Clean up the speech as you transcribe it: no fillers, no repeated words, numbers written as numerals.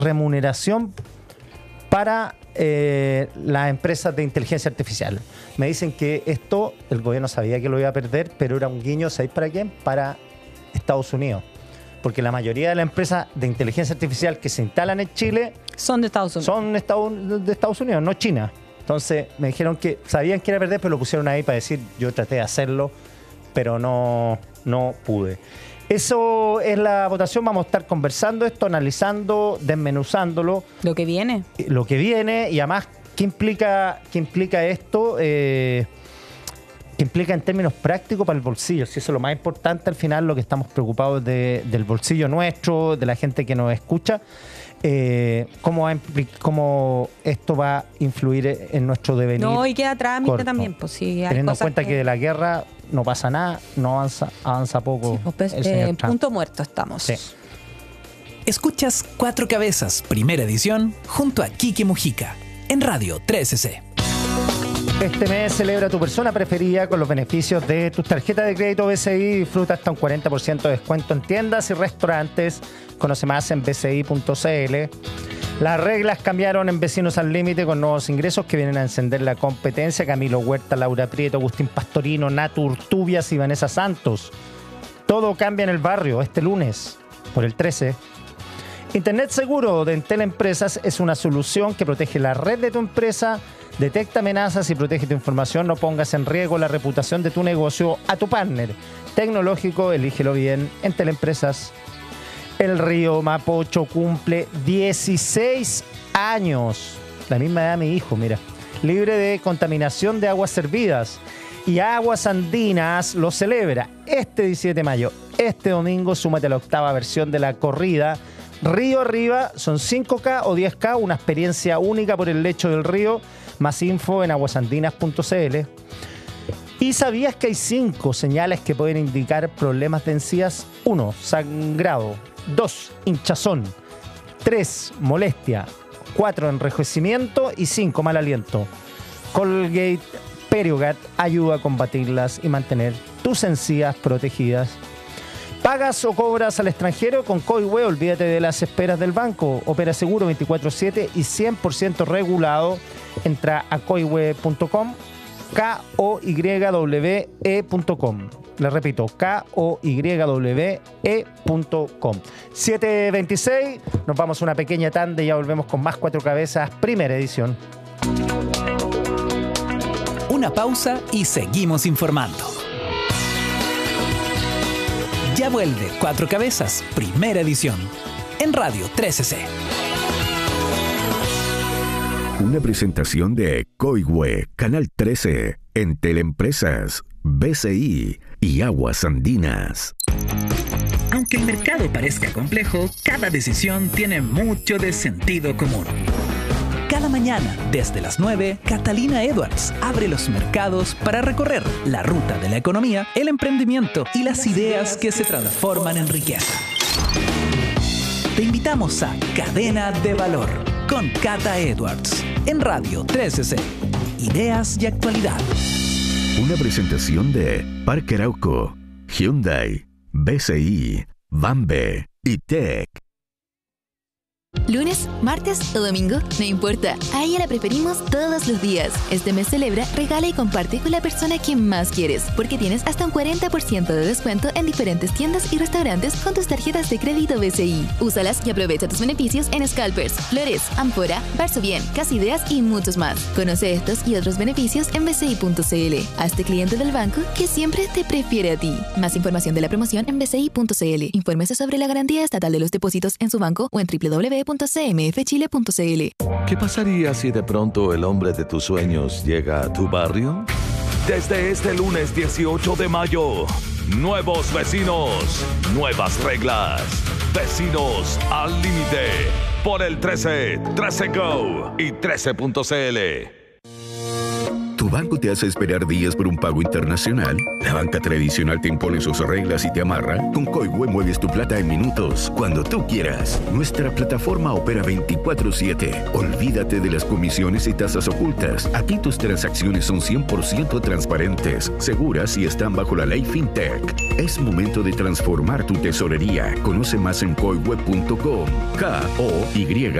remuneración para las empresas de inteligencia artificial. Me dicen que esto, el gobierno sabía que lo iba a perder, pero era un guiño, ¿sabéis para quién? Para Estados Unidos. Porque la mayoría de las empresas de inteligencia artificial que se instalan en Chile son de Estados Unidos. Son de Estados Unidos, no China. Entonces me dijeron que sabían que era perder, pero lo pusieron ahí para decir, yo traté de hacerlo, pero no pude. Eso es la votación. Vamos a estar conversando esto, analizando, desmenuzándolo. Lo que viene. Lo que viene y además, ¿qué implica esto? ¿Qué implica en términos prácticos para el bolsillo? Si eso es lo más importante al final, lo que estamos preocupados del bolsillo nuestro, de la gente que nos escucha. ¿Cómo esto va a influir en nuestro devenir? No, y queda trámite corto. también. Pues, sí, hay teniendo en cosas cuenta que de la guerra no pasa nada, no avanza poco. Sí, pues, el señor Trump. Punto muerto estamos. Sí. Escuchas Cuatro Cabezas, primera edición, junto a Quique Mujica, en Radio 13C. Este mes celebra tu persona preferida con los beneficios de tus tarjetas de crédito BCI. Disfruta hasta un 40% de descuento en tiendas y restaurantes. Conoce más en bci.cl. Las reglas cambiaron en Vecinos al Límite con nuevos ingresos que vienen a encender la competencia. Camilo Huerta, Laura Prieto, Agustín Pastorino, Natu Urtubias y Vanessa Santos. Todo cambia en el barrio este lunes por el 13. Internet Seguro de Entel Empresas es una solución que protege la red de tu empresa, detecta amenazas y protege tu información. No pongas en riesgo la reputación de tu negocio. A tu partner tecnológico, elígelo bien. Entel Empresas. El río Mapocho cumple 16 años. La misma edad de mi hijo, mira. Libre de contaminación de aguas servidas. Y Aguas Andinas lo celebra este 17 de mayo. Este domingo, súmate a la 8ª versión de la corrida Río Arriba. Son 5K o 10K, una experiencia única por el lecho del río. Más info en aguasandinas.cl. ¿Y sabías que hay 5 señales que pueden indicar problemas de encías? 1. Sangrado. 2. Hinchazón. 3. Molestia. 4. Enrojecimiento. Y 5. Mal aliento. Colgate Periogat ayuda a combatirlas y mantener tus encías protegidas. ¿Pagas o cobras al extranjero? Con Coihue, olvídate de las esperas del banco. Opera seguro 24/7 y 100% regulado. Entra a coihue.com, KOYWE.com. Le repito, KOYWE.com. 7:26, nos vamos a una pequeña tanda y ya volvemos con más Cuatro Cabezas, primera edición. Una pausa y seguimos informando. Ya vuelve Cuatro Cabezas, primera edición, en Radio 13C. Una presentación de Coihue, Canal 13, Entel Empresas, BCI y Aguas Andinas. Aunque el mercado parezca complejo, cada decisión tiene mucho de sentido común. Cada mañana, desde las 9, Catalina Edwards abre los mercados para recorrer la ruta de la economía, el emprendimiento y las ideas que se transforman en riqueza. Te invitamos a Cadena de Valor con Cata Edwards en Radio 13C. Ideas y actualidad. Una presentación de Parque Arauco, Hyundai, BCI, Bambe y Tech. Lunes, martes o domingo, no importa. A ella la preferimos todos los días. Este mes celebra, regala y comparte con la persona que más quieres, porque tienes hasta un 40% de descuento en diferentes tiendas y restaurantes con tus tarjetas de crédito BCI. Úsalas y aprovecha tus beneficios en Scalpers, Flores, Amphora, Varsovien, Casa Ideas y muchos más. Conoce estos y otros beneficios en bci.cl. Hazte cliente del banco que siempre te prefiere a ti. Más información de la promoción en bci.cl. Infórmese sobre la garantía estatal de los depósitos en su banco o en www.cmfchile.cl. ¿Qué pasaría si de pronto el hombre de tus sueños llega a tu barrio? Desde este lunes 18 de mayo, nuevos vecinos, nuevas reglas. Vecinos al Límite por el 13, 13 Go y 13.cl. ¿Tu banco te hace esperar días por un pago internacional? ¿La banca tradicional te impone sus reglas y te amarra? Con Koiwe mueves tu plata en minutos, cuando tú quieras. Nuestra plataforma opera 24/7. Olvídate de las comisiones y tasas ocultas. Aquí tus transacciones son 100% transparentes, seguras y están bajo la ley FinTech. Es momento de transformar tu tesorería. Conoce más en koiwe.com. KOY